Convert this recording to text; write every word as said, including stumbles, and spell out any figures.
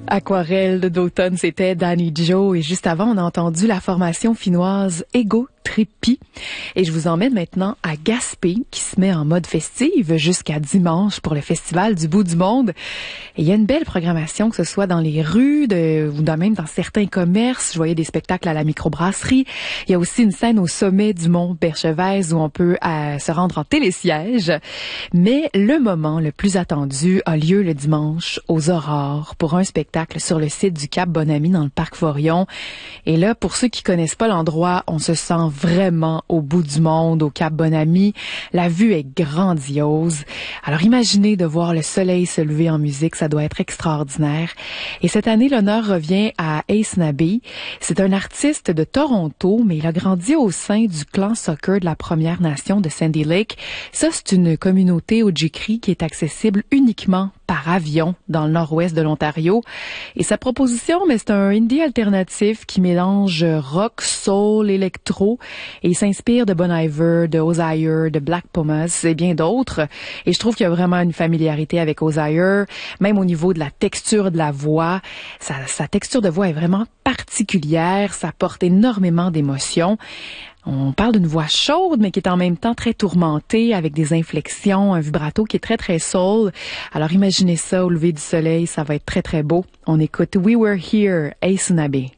Aquarelle d'automne, c'était Danny Joe. Et juste avant, on a entendu la formation finnoise Ego Trippi. Et je vous emmène maintenant à Gaspé, qui se met en mode festive jusqu'à dimanche pour le Festival du Bout du Monde. Et il y a une belle programmation, que ce soit dans les rues de, ou dans, même dans certains commerces. Je voyais des spectacles à la microbrasserie. Il y a aussi une scène au sommet du mont Berchevèze où on peut euh, se rendre en télésiège. Mais le moment le plus attendu a lieu le dimanche aux Aurores pour un spectacle sur le site du Cap Bonami dans le parc Forillon. Et là, pour ceux qui connaissent pas l'endroit, on se sent vraiment au bout du monde, au Cap Bonami. La vue est grandiose. Alors imaginez de voir le soleil se lever en musique, ça doit être extraordinaire. Et cette année, l'honneur revient à Ace Nabi. C'est un artiste de Toronto, mais il a grandi au sein du clan soccer de la Première Nation de Sandy Lake. Ça, c'est une communauté Ojibwe qui est accessible uniquement par avion dans le nord-ouest de l'Ontario. Et sa proposition, mais c'est un indie alternatif qui mélange rock, soul, électro, et il s'inspire de Bon Iver, de Osier, de Black Pumas et bien d'autres. Et je trouve qu'il y a vraiment une familiarité avec Osier, même au niveau de la texture de la voix. Sa, sa texture de voix est vraiment particulière, ça porte énormément d'émotions. On parle d'une voix chaude, mais qui est en même temps très tourmentée, avec des inflexions, un vibrato qui est très, très soul. Alors imaginez ça au lever du soleil, ça va être très, très beau. On écoute We Were Here, Ace Nabi.